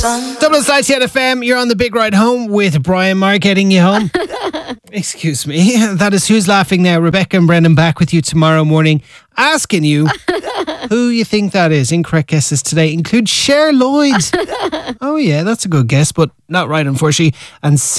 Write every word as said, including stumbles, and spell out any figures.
Dublin Side T F M, you're on the big ride home with Brian Marr getting you home. Excuse me. That is Who's Laughing Now. Rebecca and Brendan back with you tomorrow morning, asking you who you think that is. Incorrect guesses today include Cher Lloyd. Oh yeah, that's a good guess, but not right, unfortunately. And